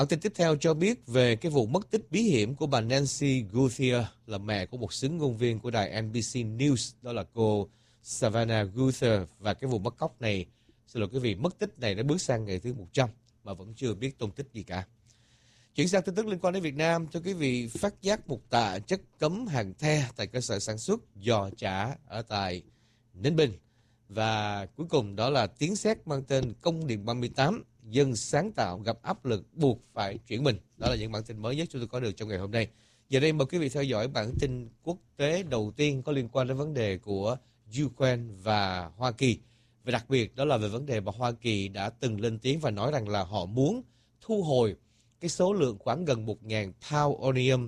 Bản tin tiếp theo cho biết về cái vụ mất tích bí hiểm của bà Nancy Guthier, là mẹ của một xướng ngôn viên của đài NBC News, đó là cô Savannah Guthier. Và cái vụ mất cóc này, xin lỗi quý vị, mất tích này đã bước sang ngày thứ 100 mà vẫn chưa biết tung tích gì cả. Chuyển sang tin tức liên quan đến Việt Nam, cho quý vị phát giác một tạ chất cấm hàng the tại cơ sở sản xuất giò chả ở tại Ninh Bình. Và cuối cùng đó là tiếng sét mang tên Công điện 38, dân sáng tạo gặp áp lực buộc phải chuyển mình. Đó là những bản tin mới nhất chúng tôi có được trong ngày hôm nay. Giờ đây mời quý vị theo dõi bản tin quốc tế đầu tiên có liên quan đến vấn đề của Ukraine và Hoa Kỳ. Và đặc biệt đó là về vấn đề mà Hoa Kỳ đã từng lên tiếng và nói rằng là họ muốn thu hồi cái số lượng khoảng gần 1.000 pound uranium